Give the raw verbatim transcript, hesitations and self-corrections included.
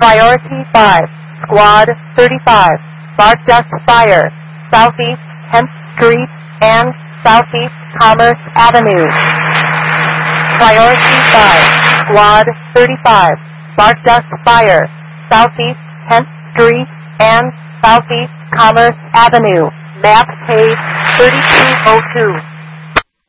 Priority five, Squad thirty-five, Spark Dust Fire, Southeast tenth Street and Southeast Commerce Avenue. Priority five, Squad thirty-five, Spark Dust Fire, Southeast tenth Street and Southeast Commerce Avenue. Map page thirty-two oh two.